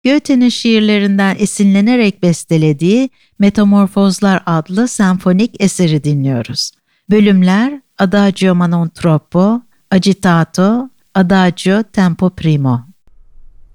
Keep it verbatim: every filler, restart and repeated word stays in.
Goethe'nin şiirlerinden esinlenerek bestelediği Metamorfozlar adlı senfonik eseri dinliyoruz. Bölümler Adagio ma non troppo, Agitato, Adagio tempo primo.